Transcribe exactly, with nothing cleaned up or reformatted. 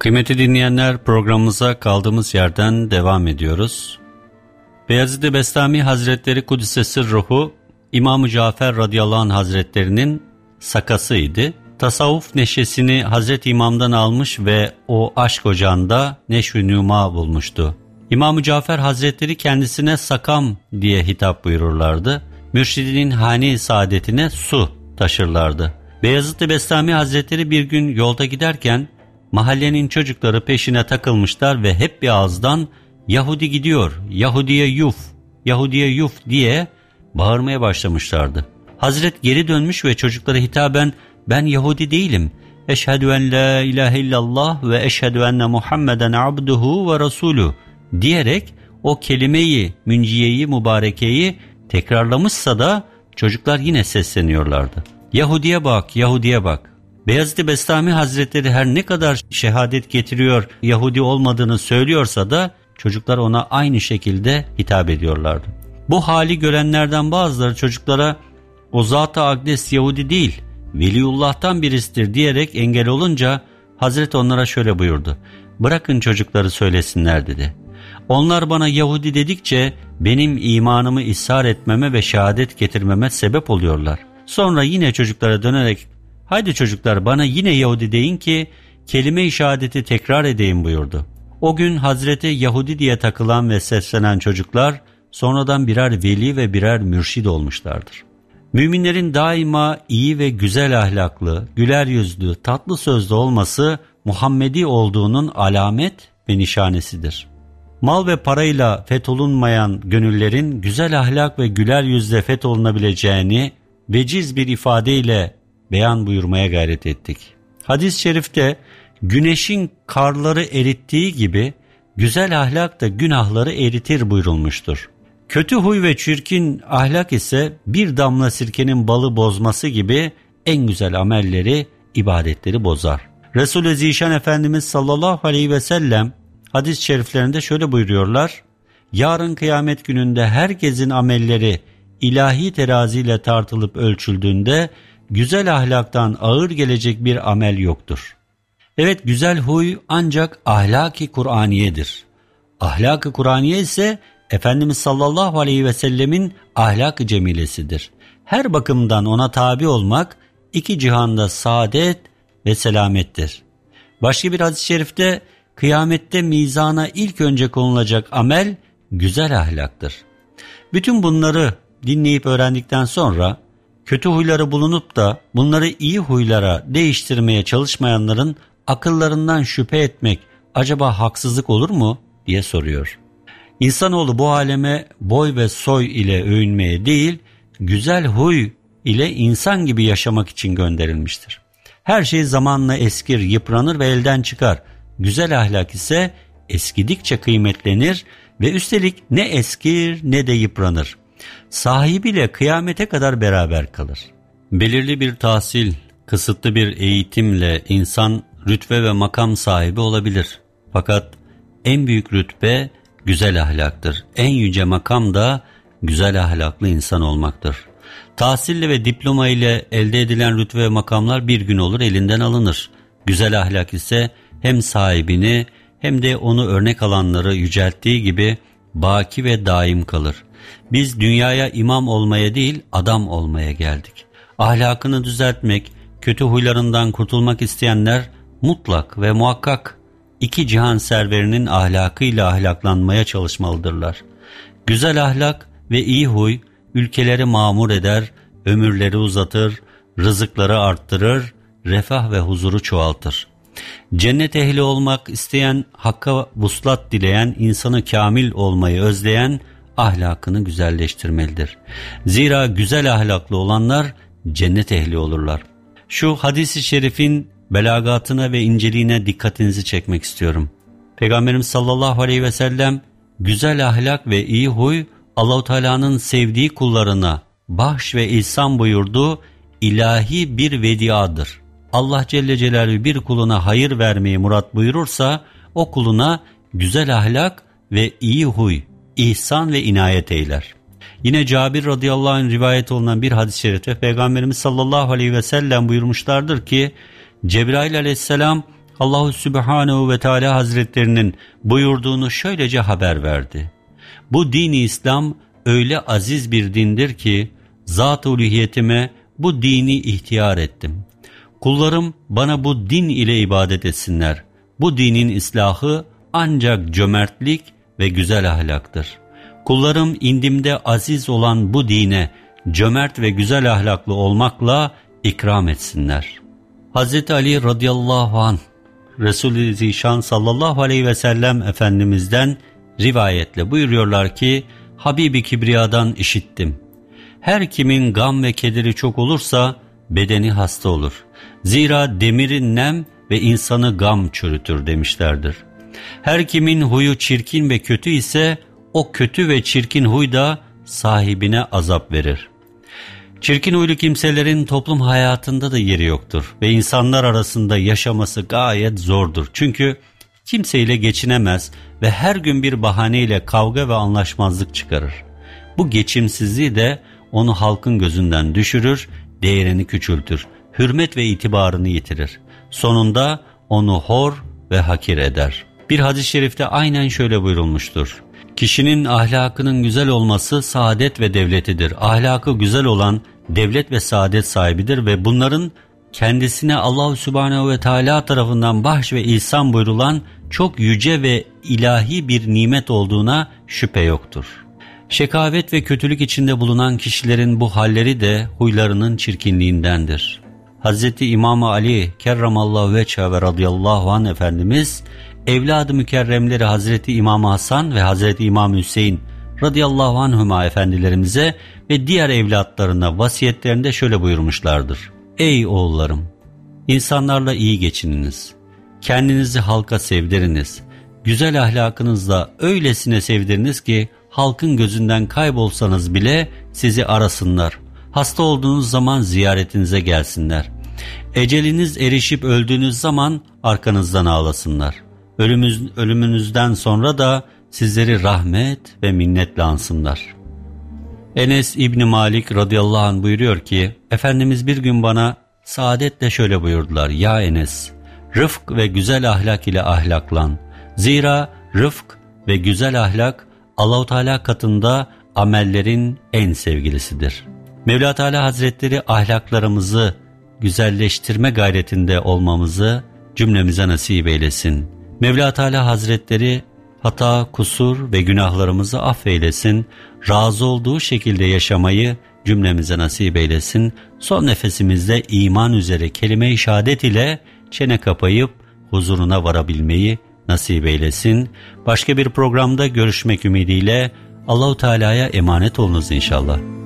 Kıymetli dinleyenler, programımıza kaldığımız yerden devam ediyoruz. Beyazıt-ı Bestami Hazretleri Kuddisesi Ruhu, İmam-ı Cafer radıyallahu anh Hazretlerinin sakasıydı. Tasavvuf neşesini Hazreti İmam'dan almış ve o aşk ocağında neşv-i nüma bulmuştu. İmam-ı Cafer Hazretleri kendisine sakam diye hitap buyururlardı. Mürşidinin hane-i saadetine su taşırlardı. Beyazıt-ı Bestami Hazretleri bir gün yolda giderken mahallenin çocukları peşine takılmışlar ve hep bir ağızdan Yahudi gidiyor, Yahudiye yuf, Yahudiye yuf diye bağırmaya başlamışlardı. Hazret geri dönmüş ve çocuklara hitaben ben Yahudi değilim. Eşhedü en la ilahe illallah ve eşhedü enne Muhammeden abduhu ve rasulü diyerek o kelimeyi, münciyeyi, mübarekeyi tekrarlamışsa da çocuklar yine sesleniyorlardı. Yahudiye bak, Yahudiye bak. Beyazıt-ı Bestami Hazretleri her ne kadar şehadet getiriyor, Yahudi olmadığını söylüyorsa da çocuklar ona aynı şekilde hitap ediyorlardı. Bu hali görenlerden bazıları çocuklara o Zat-ı Akdes Yahudi değil, Veliullah'tan birisidir diyerek engel olunca Hazret onlara şöyle buyurdu. Bırakın çocukları söylesinler dedi. Onlar bana Yahudi dedikçe benim imanımı ishar etmeme ve şehadet getirmeme sebep oluyorlar. Sonra yine çocuklara dönerek haydi çocuklar bana yine Yahudi deyin ki kelime-i şehadeti tekrar edeyim buyurdu. O gün Hazreti Yahudi diye takılan ve seslenen çocuklar sonradan birer veli ve birer mürşid olmuşlardır. Müminlerin daima iyi ve güzel ahlaklı, güler yüzlü, tatlı sözlü olması Muhammedi olduğunun alamet ve nişanesidir. Mal ve parayla fetholunmayan gönüllerin güzel ahlak ve güler yüzle fetholunabileceğini veciz bir ifadeyle beyan buyurmaya gayret ettik. Hadis-i şerifte güneşin karları erittiği gibi güzel ahlak da günahları eritir buyurulmuştur. Kötü huy ve çirkin ahlak ise bir damla sirkenin balı bozması gibi en güzel amelleri, ibadetleri bozar. Resul-i Zişan Efendimiz sallallahu aleyhi ve sellem hadis-i şeriflerinde şöyle buyuruyorlar. Yarın kıyamet gününde herkesin amelleri ilahi teraziyle tartılıp ölçüldüğünde güzel ahlaktan ağır gelecek bir amel yoktur. Evet, güzel huy ancak ahlak-ı Kur'aniyedir. Ahlak-ı Kur'aniye ise Efendimiz sallallahu aleyhi ve sellemin ahlak-ı cemilesidir. Her bakımdan ona tabi olmak iki cihanda saadet ve selamettir. Başka bir hadis-i şerifte kıyamette mizana ilk önce konulacak amel güzel ahlaktır. Bütün bunları dinleyip öğrendikten sonra kötü huyları bulunup da bunları iyi huylara değiştirmeye çalışmayanların akıllarından şüphe etmek acaba haksızlık olur mu diye soruyor. İnsanoğlu bu aleme boy ve soy ile övünmeye değil, güzel huy ile insan gibi yaşamak için gönderilmiştir. Her şey zamanla eskir, yıpranır ve elden çıkar. Güzel ahlak ise eskidikçe kıymetlenir ve üstelik ne eskir ne de yıpranır. Sahibiyle kıyamete kadar beraber kalır. Belirli bir tahsil, kısıtlı bir eğitimle insan rütbe ve makam sahibi olabilir. Fakat en büyük rütbe güzel ahlaktır. En yüce makam da güzel ahlaklı insan olmaktır. Tahsille ve diploma ile elde edilen rütbe ve makamlar bir gün olur elinden alınır. Güzel ahlak ise hem sahibini hem de onu örnek alanları yücelttiği gibi baki ve daim kalır. Biz dünyaya imam olmaya değil adam olmaya geldik. Ahlakını düzeltmek, kötü huylarından kurtulmak isteyenler mutlak ve muhakkak iki cihan serverinin ahlakıyla ahlaklanmaya çalışmalıdırlar. Güzel ahlak ve iyi huy ülkeleri mamur eder, ömürleri uzatır, rızıkları arttırır, refah ve huzuru çoğaltır. Cennet ehli olmak isteyen, hakka vuslat dileyen, insanı kamil olmayı özleyen ahlakını güzelleştirmelidir. Zira güzel ahlaklı olanlar cennet ehli olurlar. Şu hadis-i şerifin belagatına ve inceliğine dikkatinizi çekmek istiyorum. Peygamberimiz sallallahu aleyhi ve sellem güzel ahlak ve iyi huy Allah-u Teala'nın sevdiği kullarına bahş ve ihsan buyurduğu ilahi bir vediadır. Allah Celle Celaluhu bir kuluna hayır vermeyi murat buyurursa o kuluna güzel ahlak ve iyi huy, ihsan ve inayet eyler. Yine Cabir radıyallahu anh rivayet olunan bir hadis-i şerifte Peygamberimiz sallallahu aleyhi ve sellem buyurmuşlardır ki Cebrail aleyhisselam Allahu Sübhanehu ve Teala Hazretlerinin buyurduğunu şöylece haber verdi. Bu din-i İslam öyle aziz bir dindir ki zat-ı uluhiyetime bu dini ihtiyar ettim. Kullarım bana bu din ile ibadet etsinler. Bu dinin islahı ancak cömertlik ve güzel ahlaktır. Kullarım indimde aziz olan bu dine cömert ve güzel ahlaklı olmakla ikram etsinler. Hazreti Ali radıyallahu anh, Resul-i Zişan sallallahu aleyhi ve sellem Efendimiz'den rivayetle buyuruyorlar ki, Habibi Kibriya'dan işittim. Her kimin gam ve kederi çok olursa bedeni hasta olur. Zira demirin nem ve insanı gam çürütür demişlerdir. Her kimin huyu çirkin ve kötü ise o kötü ve çirkin huy da sahibine azap verir. Çirkin huylu kimselerin toplum hayatında da yeri yoktur ve insanlar arasında yaşaması gayet zordur. Çünkü kimseyle geçinemez ve her gün bir bahaneyle kavga ve anlaşmazlık çıkarır. Bu geçimsizliği de onu halkın gözünden düşürür, değerini küçültür, hürmet ve itibarını yitirir. Sonunda onu hor ve hakir eder. Bir hadis-i şerifte aynen şöyle buyurulmuştur. Kişinin ahlakının güzel olması saadet ve devletidir. Ahlakı güzel olan devlet ve saadet sahibidir ve bunların kendisine Allah-u Sübhanehu ve Teala tarafından bahş ve ihsan buyurulan çok yüce ve ilahi bir nimet olduğuna şüphe yoktur. Şekavet ve kötülük içinde bulunan kişilerin bu halleri de huylarının çirkinliğindendir. Hazreti İmam-ı Ali kerramallahu veçhe ve radıyallahu anh Efendimiz, evladı mükerremleri Hazreti İmam Hasan ve Hazreti İmam Hüseyin radıyallahu anhüma efendilerimize ve diğer evlatlarına vasiyetlerinde şöyle buyurmuşlardır. Ey oğullarım! İnsanlarla iyi geçininiz. Kendinizi halka sevdiriniz. Güzel ahlakınızla öylesine sevdiriniz ki halkın gözünden kaybolsanız bile sizi arasınlar. Hasta olduğunuz zaman ziyaretinize gelsinler. Eceliniz erişip öldüğünüz zaman arkanızdan ağlasınlar. Ölümüz, ölümünüzden sonra da sizleri rahmet ve minnetle ansınlar. Enes İbni Malik radıyallahu anh buyuruyor ki, Efendimiz bir gün bana saadetle şöyle buyurdular. Ya Enes, rıfk ve güzel ahlak ile ahlaklan. Zira rıfk ve güzel ahlak Allah-u Teala katında amellerin en sevgilisidir. Mevla Teala Hazretleri ahlaklarımızı güzelleştirme gayretinde olmamızı cümlemize nasip eylesin. Mevla Teala Hazretleri hata, kusur ve günahlarımızı affeylesin. Razı olduğu şekilde yaşamayı cümlemize nasip eylesin. Son nefesimizde iman üzere kelime-i şehadet ile çene kapayıp huzuruna varabilmeyi nasip eylesin. Başka bir programda görüşmek ümidiyle Allah-u Teala'ya emanet olunuz inşallah.